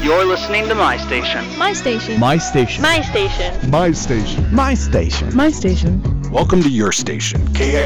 You're listening to My Station. My station. My station. My station. My station. My station. My station. Welcome to your station,